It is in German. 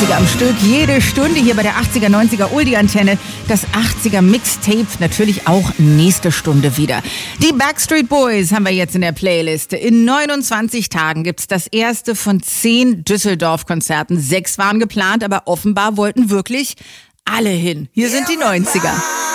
90er am Stück, jede Stunde hier bei der 80er, 90er Oldie-Antenne. Das 80er Mixtape natürlich auch nächste Stunde wieder. Die Backstreet Boys haben wir jetzt in der Playlist. In 29 Tagen gibt's das erste von 10 Düsseldorf-Konzerten. 6 waren geplant, aber offenbar wollten wirklich alle hin. Hier sind die 90er.